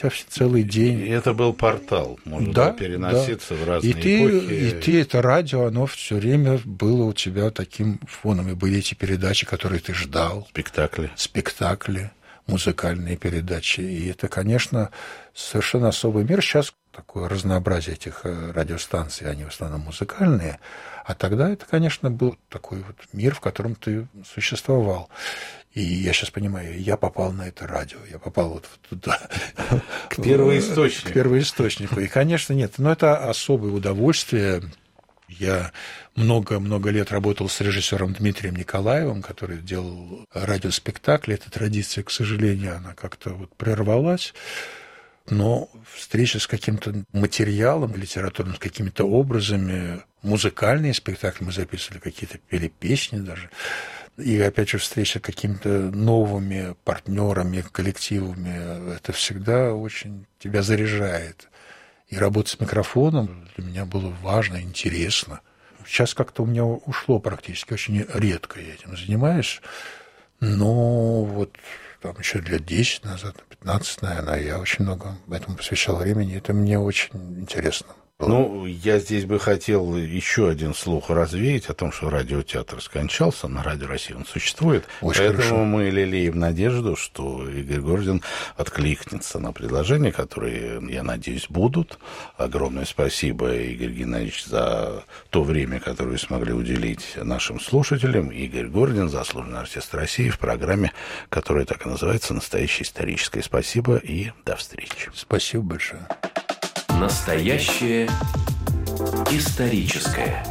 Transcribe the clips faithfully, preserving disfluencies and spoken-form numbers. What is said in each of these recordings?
тебя целый день. И это был портал, можно да, было переноситься да. в разные и ты, эпохи. И ты, это радио, оно все время было у тебя таким фоном. И были эти передачи, которые ты ждал. Спектакли. Спектакли, музыкальные передачи. И это, конечно, совершенно особый мир. Сейчас такое разнообразие этих радиостанций, они в основном музыкальные. А тогда это, конечно, был такой вот мир, в котором ты существовал. И я сейчас понимаю, я попал на это радио, я попал вот туда. К первоисточнику. К первоисточнику. И, конечно, нет, но это особое удовольствие. Я много-много лет работал с режиссером Дмитрием Николаевым, который делал радиоспектакли. Эта традиция, к сожалению, она как-то вот прервалась. Но встреча с каким-то материалом литературным, с какими-то образами, музыкальные спектакли мы записывали, какие-то пели песни даже. И, опять же, встреча с какими-то новыми партнерами, коллективами, это всегда очень тебя заряжает. И работать с микрофоном для меня было важно, интересно. Сейчас как-то у меня ушло практически, очень редко я этим занимаюсь. Но вот там еще лет десять назад, пятнадцать, наверное, я очень много этому посвящал времени. Это мне очень интересно. Ну, я здесь бы хотел еще один слух развеять о том, что радиотеатр скончался, на Радио России он существует. Очень Поэтому хорошо. мы лелеем надежду, что Игорь Гордин откликнется на предложения, которые, я надеюсь, будут. Огромное спасибо, Игорь Геннадьевич, за то время, которое вы смогли уделить нашим слушателям. Игорь Гордин, заслуженный артист России, в программе, которая так и называется «Настоящее историческое». Спасибо и до встречи. Спасибо большое. Настоящее историческое.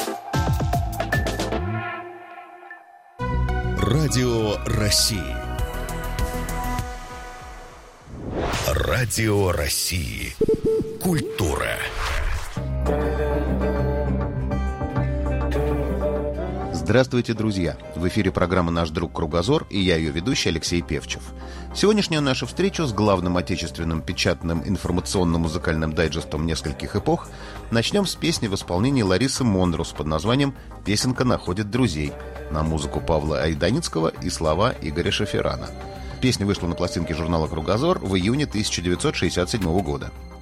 Радио России. Радио России. Культура. Здравствуйте, друзья! В эфире программа «Наш друг Кругозор» и я, ее ведущий Алексей Певчев. Сегодняшняя наша встреча с главным отечественным печатным информационно-музыкальным дайджестом нескольких эпох начнем с песни в исполнении Ларисы Мондрус под названием «Песенка находит друзей» на музыку Павла Айданицкого и слова Игоря Шаферана. Песня вышла на пластинке журнала «Кругозор» в июне тысяча девятьсот шестьдесят седьмого года.